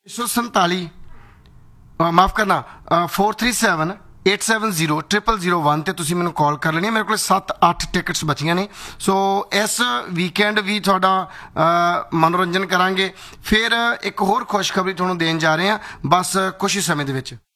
147 ਮਾਫ ਕਰਨਾ 437 8700001 ਤੇ ਤੁਸੀਂ ਮੈਨੂੰ ਕਾਲ ਕਰ ਲੈਣੀ ਹੈ। ਮੇਰੇ ਕੋਲ 7-8 ਟਿਕਟਸ ਬਚੀਆਂ ਨੇ। ਸੋ ਇਸ ਵੀਕਐਂਡ ਵੀ ਤੁਹਾਡਾ ਮਨੋਰੰਜਨ ਕਰਾਂਗੇ। ਫਿਰ ਇੱਕ ਹੋਰ ਖੁਸ਼ਖਬਰੀ ਤੁਹਾਨੂੰ ਦੇਣ ਜਾ ਰਹੇ ਹਾਂ ਬਸ ਕੁਛ ਹੀ ਸਮੇਂ ਦੇ ਵਿੱਚ।